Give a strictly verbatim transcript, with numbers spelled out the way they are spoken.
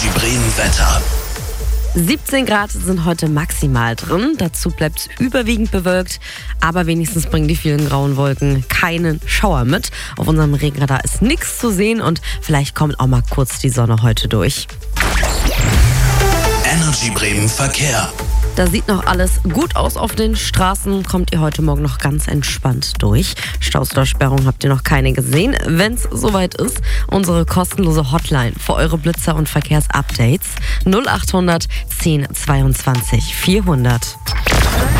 Energy Bremen Wetter. siebzehn Grad sind heute maximal drin. Dazu bleibt es überwiegend bewölkt. Aber wenigstens bringen die vielen grauen Wolken keinen Schauer mit. Auf unserem Regenradar ist nichts zu sehen und vielleicht kommt auch mal kurz die Sonne heute durch. Energy Bremen Verkehr. Da sieht noch alles gut aus auf den Straßen. Kommt ihr heute Morgen noch ganz entspannt durch. Staus oder Sperrungen habt ihr noch keine gesehen. Wenn es soweit ist, unsere kostenlose Hotline für eure Blitzer und Verkehrsupdates null acht hundert zehn zweiundzwanzig vierhundert.